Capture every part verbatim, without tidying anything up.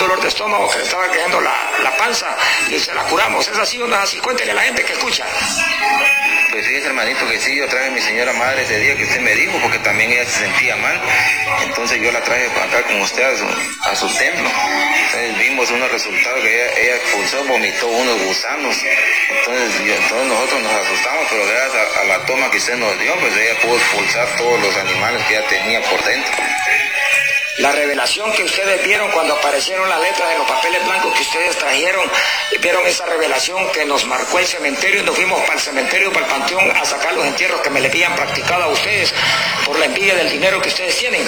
dolor de estómago, que le estaba quedando la, la panza, y se la curamos. ¿Es así o no es así? Cuéntele a la gente que escucha. Pues fíjese, hermanito, que sí, yo traje a mi señora madre ese día que usted me dijo, porque también ella se sentía mal. Entonces yo la traje acá con usted a su, a su templo. Entonces vimos unos resultados que ella, ella expulsó, vomitó unos gusanos. Entonces, yo, entonces nosotros nos asustamos, pero gracias a, a la toma que usted nos dio, pues ella pudo expulsar todos los animales que ella tenía por dentro. La revelación que ustedes vieron cuando aparecieron las letras de los papeles blancos que ustedes trajeron, vieron esa revelación que nos marcó el cementerio y nos fuimos para el cementerio, para el panteón, a sacar los entierros que me le habían practicado a ustedes por la envidia del dinero que ustedes tienen.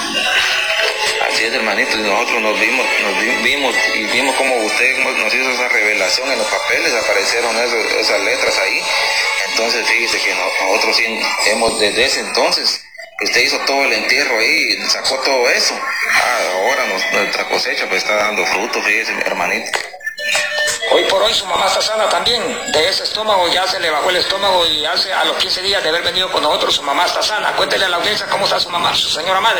Así es, hermanito, y nosotros nos vimos, nos vimos y vimos como usted nos hizo esa revelación en los papeles, aparecieron esos, esas letras ahí. Entonces fíjese que nosotros sí hemos desde ese entonces, que usted hizo todo el entierro ahí, sacó todo eso. Ah, ahora nos, nuestra cosecha pues está dando fruto, fíjese, hermanito. Hoy por hoy su mamá está sana también, de ese estómago ya se le bajó el estómago y hace a los quince días de haber venido con nosotros su mamá está sana. Cuéntele a la audiencia cómo está su mamá, su señora madre.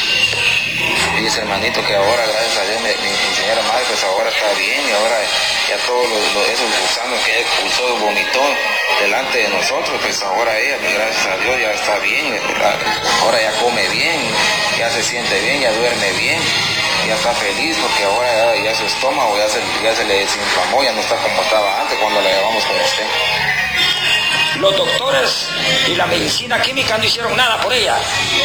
Dice, hermanito, que ahora gracias a Dios mi, mi, mi señora madre pues ahora está bien y ahora ya todos los, los, esos gusanos que ella expulsó, vomitó delante de nosotros, pues ahora ella, pues gracias a Dios ya está bien, ahora ya come bien, ya se siente bien, ya duerme bien, ya está feliz porque ahora ya, ya su estómago ya se, ya se le desinflamó, ya no está como estaba antes cuando la llevamos con usted. Los doctores y la medicina química no hicieron nada por ella.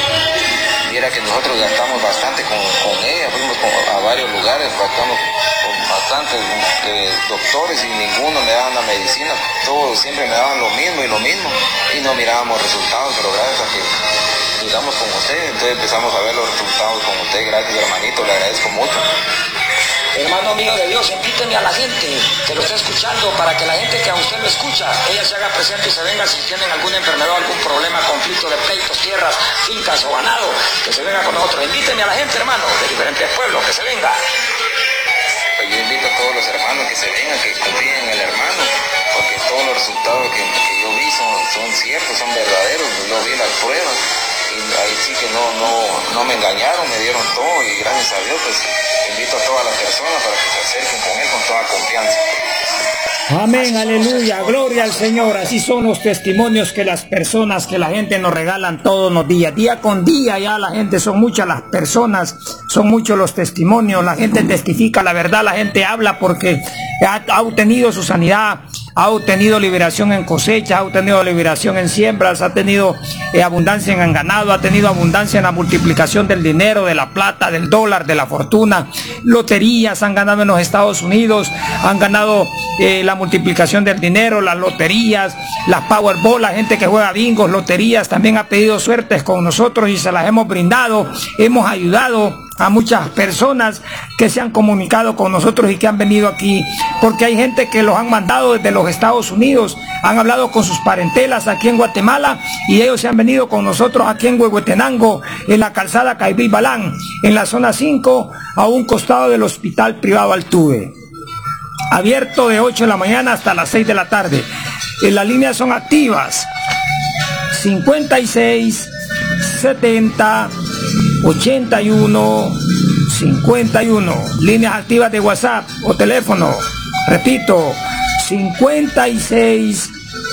Viera que nosotros gastamos bastante con, con ella, fuimos con, a varios lugares, gastamos con bastantes eh, doctores y ninguno me daban la medicina, todos siempre me daban lo mismo y lo mismo y no mirábamos resultados, pero gracias a que llegamos con usted, entonces empezamos a ver los resultados con usted. Gracias, hermanito, le agradezco mucho. Hermano mío de Dios, invíteme a la gente que lo está escuchando para que la gente que a usted lo escucha, ella se haga presente y se venga si tienen alguna enfermedad, algún problema, conflicto de pleitos, tierras, fincas o ganado, que se venga con nosotros. Invíteme a la gente, hermano, de diferentes pueblos, que se venga. Pues yo invito a todos los hermanos que se vengan, que confíen en el hermano, porque todos los resultados que, que yo vi son, son ciertos, son verdaderos, yo vi las pruebas. Y ahí sí que no, no, no me engañaron, me dieron todo y gracias a Dios pues invito a todas las personas para que se acerquen con él con toda confianza. Amén, aleluya, gloria al Señor. Así son los testimonios que las personas, que la gente nos regalan todos los días, día con día. Ya la gente, son muchas las personas, son muchos los testimonios, la gente testifica la verdad, la gente habla porque ha, ha obtenido su sanidad, ha obtenido liberación en cosechas, ha obtenido liberación en siembras, ha tenido eh, abundancia en ganado, ha tenido abundancia en la multiplicación del dinero, de la plata, del dólar, de la fortuna. Loterías han ganado en los Estados Unidos, han ganado eh, la multiplicación del dinero, las loterías, las Powerball, la gente que juega bingos, loterías, también ha pedido suertes con nosotros y se las hemos brindado. Hemos ayudado a muchas personas que se han comunicado con nosotros y que han venido aquí, porque hay gente que los han mandado desde los Estados Unidos, han hablado con sus parentelas aquí en Guatemala y ellos se han venido con nosotros aquí en Huehuetenango, en la calzada Caibí Balán, en la zona cinco, a un costado del hospital privado Altuve. Abierto de ocho de la mañana hasta las seis de la tarde. En las líneas son activas: cincuenta y seis, setenta, ochenta y uno, cincuenta y uno. Líneas activas de WhatsApp o teléfono. Repito, cincuenta y seis,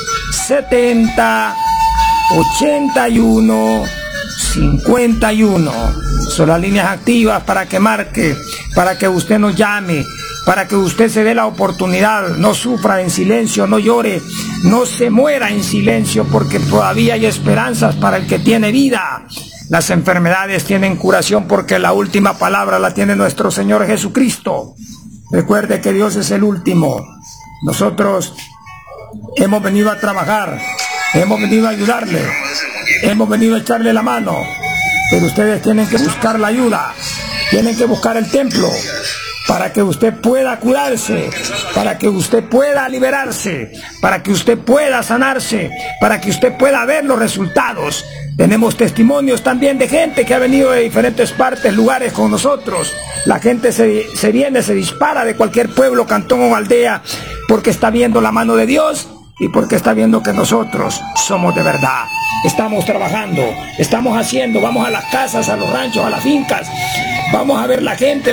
setenta, ochenta y uno, cincuenta y uno. Son las líneas activas para que marque, para que usted nos llame, para que usted se dé la oportunidad, no sufra en silencio, no llore, no se muera en silencio, porque todavía hay esperanzas para el que tiene vida. Las enfermedades tienen curación porque la última palabra la tiene nuestro Señor Jesucristo. Recuerde que Dios es el último. Nosotros hemos venido a trabajar, hemos venido a ayudarle, hemos venido a echarle la mano, pero ustedes tienen que buscar la ayuda, tienen que buscar el templo, para que usted pueda curarse, para que usted pueda liberarse, para que usted pueda sanarse, para que usted pueda ver los resultados. Tenemos testimonios también de gente que ha venido de diferentes partes, lugares con nosotros. La gente se, se viene, se dispara de cualquier pueblo, cantón o aldea, porque está viendo la mano de Dios y porque está viendo que nosotros somos de verdad. Estamos trabajando, estamos haciendo, vamos a las casas, a los ranchos, a las fincas, vamos a ver la gente.